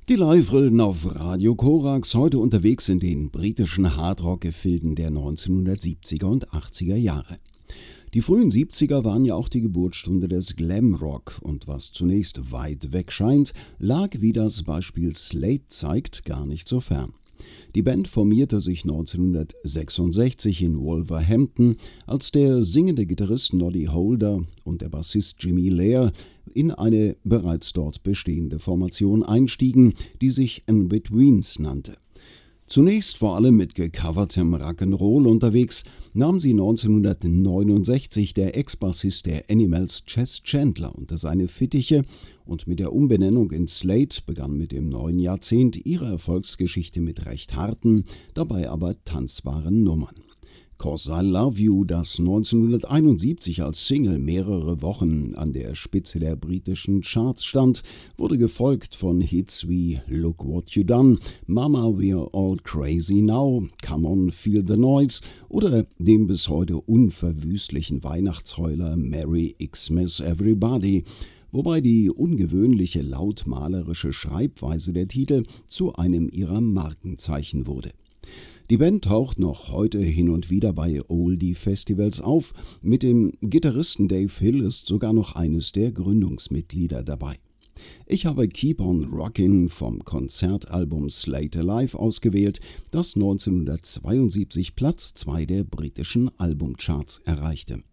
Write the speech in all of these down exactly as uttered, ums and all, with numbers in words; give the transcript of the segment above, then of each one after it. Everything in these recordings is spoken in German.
Die Live-Rillen auf Radio Korax, heute unterwegs in den britischen Hardrock-Gefilden der neunzehnhundertsiebziger und achtziger Jahre. Die frühen siebziger waren ja auch die Geburtsstunde des Glamrock und was zunächst weit weg scheint, lag, wie das Beispiel Slade zeigt, gar nicht so fern. Die Band formierte sich neunzehnhundertsechsundsechzig in Wolverhampton, als der singende Gitarrist Noddy Holder und der Bassist Jimmy Lair in eine bereits dort bestehende Formation einstiegen, die sich In-Betweens nannte. Zunächst vor allem mit gecovertem Rock'n'Roll unterwegs, nahm sie neunzehnhundertneunundsechzig der Ex-Bassist der Animals Chess Chandler unter seine Fittiche und mit der Umbenennung in Slade begann mit dem neuen Jahrzehnt ihre Erfolgsgeschichte mit recht harten, dabei aber tanzbaren Nummern. Cause I Love You, das neunzehnhunderteinundsiebzig als Single mehrere Wochen an der Spitze der britischen Charts stand, wurde gefolgt von Hits wie Look What You Done, Mama We're All Crazy Now, Come On Feel the Noise oder dem bis heute unverwüstlichen Weihnachtsheuler Merry Xmas Everybody, wobei die ungewöhnliche lautmalerische Schreibweise der Titel zu einem ihrer Markenzeichen wurde. Die Band taucht noch heute hin und wieder bei Oldie-Festivals auf. Mit dem Gitarristen Dave Hill ist sogar noch eines der Gründungsmitglieder dabei. Ich habe Keep on Rockin' vom Konzertalbum Slade Alive ausgewählt, das neunzehnhundertzweiundsiebzig Platz zwei der britischen Albumcharts erreichte.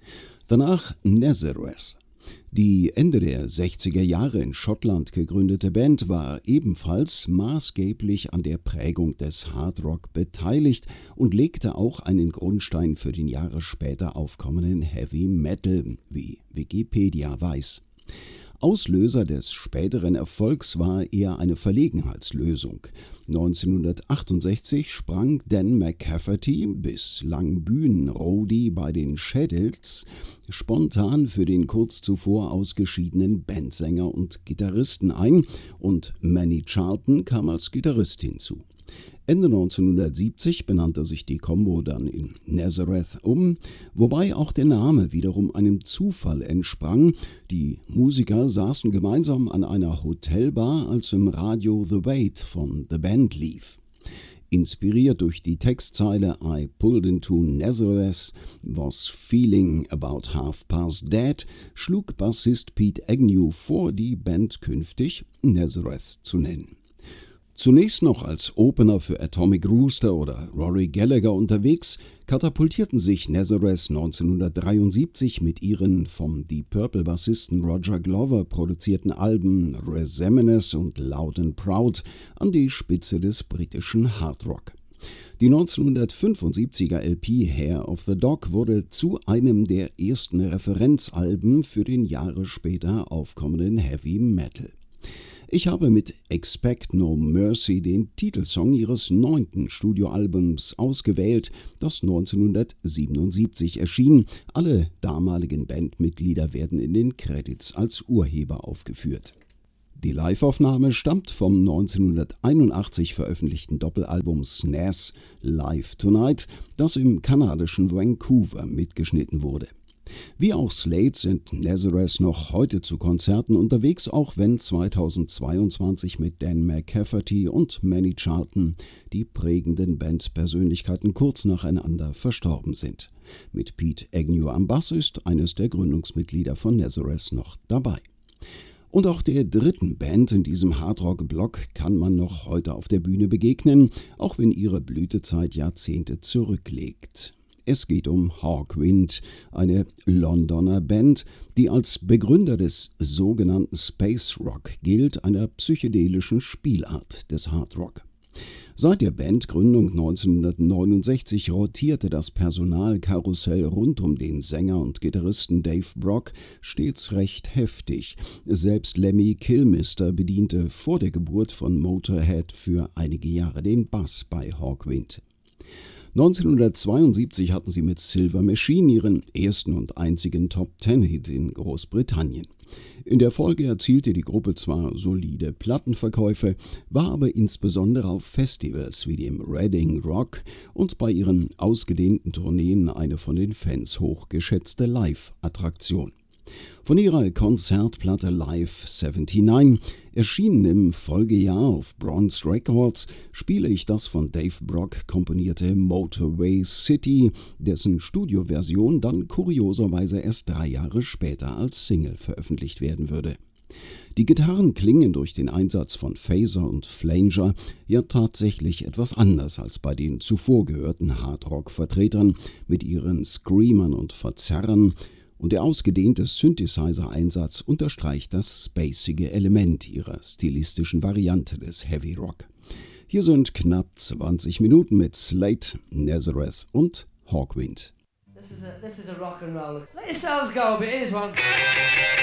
Danach Nazareth. Die Ende der sechziger Jahre in Schottland gegründete Band war ebenfalls maßgeblich an der Prägung des Hardrock beteiligt und legte auch einen Grundstein für den Jahre später aufkommenden Heavy Metal, wie Wikipedia weiß. Auslöser des späteren Erfolgs war eher eine Verlegenheitslösung. neunzehnhundertachtundsechzig sprang Dan McCafferty, bislang Bühnenroadie bei den Shadows, spontan für den kurz zuvor ausgeschiedenen Bandsänger und Gitarristen ein und Manny Charlton kam als Gitarrist hinzu. Ende neunzehnhundertsiebzig benannte sich die Combo dann in Nazareth um, wobei auch der Name wiederum einem Zufall entsprang. Die Musiker saßen gemeinsam an einer Hotelbar, als im Radio The Wait von The Band lief. Inspiriert durch die Textzeile I pulled into Nazareth, was feeling about half past dead, schlug Bassist Pete Agnew vor, die Band künftig Nazareth zu nennen. Zunächst noch als Opener für Atomic Rooster oder Rory Gallagher unterwegs, katapultierten sich Nazareth neunzehnhundertdreiundsiebzig mit ihren vom Deep Purple-Bassisten Roger Glover produzierten Alben Resemines und Loud and Proud an die Spitze des britischen Hardrock. Die neunzehnhundertfünfundsiebziger L P Hair of the Dog wurde zu einem der ersten Referenzalben für den Jahre später aufkommenden Heavy Metal. Ich habe mit Expect No Mercy den Titelsong ihres neunten Studioalbums ausgewählt, das neunzehnhundertsiebenundsiebzig erschien. Alle damaligen Bandmitglieder werden in den Credits als Urheber aufgeführt. Die Liveaufnahme stammt vom neunzehnhunderteinundachtzig veröffentlichten Doppelalbum Snares Live Tonight, das im kanadischen Vancouver mitgeschnitten wurde. Wie auch Slade sind Nazareth noch heute zu Konzerten unterwegs, auch wenn zweitausendzweiundzwanzig mit Dan McCafferty und Manny Charlton die prägenden Bandpersönlichkeiten kurz nacheinander verstorben sind. Mit Pete Agnew am Bass ist eines der Gründungsmitglieder von Nazareth noch dabei. Und auch der dritten Band in diesem Hardrock-Block kann man noch heute auf der Bühne begegnen, auch wenn ihre Blütezeit Jahrzehnte zurückliegt. Es geht um Hawkwind, eine Londoner Band, die als Begründer des sogenannten Space Rock gilt, einer psychedelischen Spielart des Hardrock. Seit der Bandgründung neunzehnhundertneunundsechzig rotierte das Personalkarussell rund um den Sänger und Gitarristen Dave Brock stets recht heftig. Selbst Lemmy Kilmister bediente vor der Geburt von Motorhead für einige Jahre den Bass bei Hawkwind. neunzehnhundertzweiundsiebzig hatten sie mit Silver Machine ihren ersten und einzigen Top-Ten-Hit in Großbritannien. In der Folge erzielte die Gruppe zwar solide Plattenverkäufe, war aber insbesondere auf Festivals wie dem Reading Rock und bei ihren ausgedehnten Tourneen eine von den Fans hochgeschätzte Live-Attraktion. Von ihrer Konzertplatte Live neunundsiebzig, erschienen im Folgejahr auf Bronze Records, spiele ich das von Dave Brock komponierte Motorway City, dessen Studioversion dann kurioserweise erst drei Jahre später als Single veröffentlicht werden würde. Die Gitarren klingen durch den Einsatz von Phaser und Flanger ja tatsächlich etwas anders als bei den zuvor gehörten Hardrock-Vertretern mit ihren Screamern und Verzerrern, und der ausgedehnte Synthesizer-Einsatz unterstreicht das spacige Element ihrer stilistischen Variante des Heavy Rock. Hier sind knapp zwanzig Minuten mit Slate, Nazareth und Hawkwind. This is a, this is a rock and roll. Let yourselves go, but here's one.